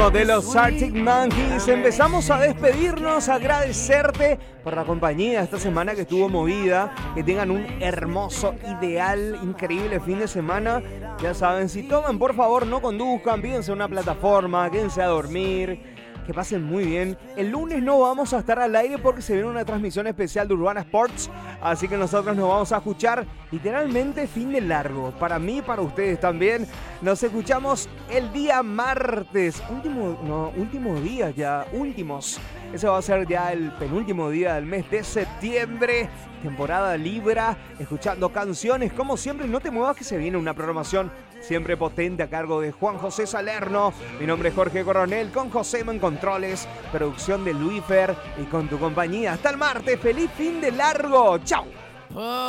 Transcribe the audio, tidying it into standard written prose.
De los Arctic Monkeys empezamos a despedirnos, a agradecerte por la compañía esta semana que estuvo movida, que tengan un hermoso, ideal, increíble fin de semana. Ya saben, si toman, por favor no conduzcan, pídense una plataforma, quédense a dormir, que pasen muy bien. El lunes no vamos a estar al aire porque se viene una transmisión especial de Urbana Sports, así que nosotros nos vamos a escuchar literalmente fin de largo, para mí y para ustedes también. Nos escuchamos el día martes, últimos días ya, últimos. Ese va a ser ya el penúltimo día del mes de septiembre, temporada Libra, escuchando canciones como siempre. No te muevas que se viene una programación siempre potente a cargo de Juan José Salerno. Mi nombre es Jorge Coronel, con Josema en controles, producción de Luifer y con tu compañía. Hasta el martes, feliz fin de largo, chao.